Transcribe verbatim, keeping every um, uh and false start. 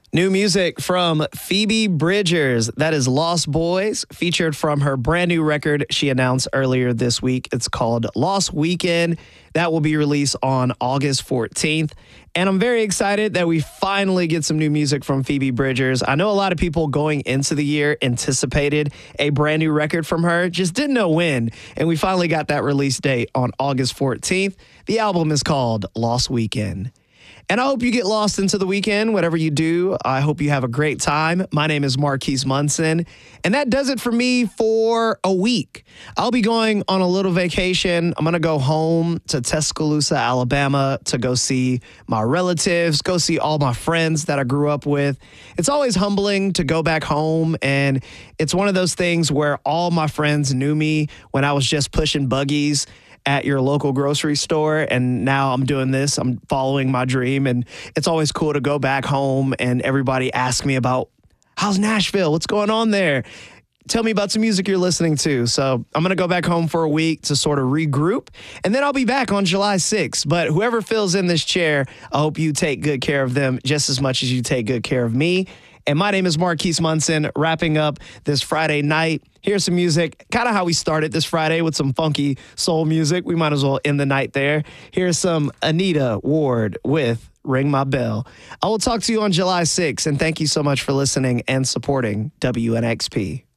New music from Phoebe Bridgers. That is Lost Boys, featured from her brand new record she announced earlier this week. It's called Lost Weekend. That will be released on August fourteenth. And I'm very excited that we finally get some new music from Phoebe Bridgers. I know a lot of people going into the year anticipated a brand new record from her, just didn't know when. And we finally got that release date on August fourteenth. The album is called Lost Weekend. And I hope you get lost into the weekend, whatever you do. I hope you have a great time. My name is Marquise Munson, and that does it for me for a week. I'll be going on a little vacation. I'm going to go home to Tuscaloosa, Alabama to go see my relatives, go see all my friends that I grew up with. It's always humbling to go back home, and it's one of those things where all my friends knew me when I was just pushing buggies at your local grocery store, and now I'm doing this. I'm following my dream, and it's always cool to go back home and everybody asks me about, how's Nashville? What's going on there? Tell me about some music you're listening to. So I'm going to go back home for a week to sort of regroup, and then I'll be back on July sixth. But whoever fills in this chair, I hope you take good care of them just as much as you take good care of me. And my name is Marquise Munson, wrapping up this Friday night. Here's some music, kind of how we started this Friday with some funky soul music. We might as well end the night there. Here's some Anita Ward with Ring My Bell. I will talk to you on July sixth, and thank you so much for listening and supporting W N X P.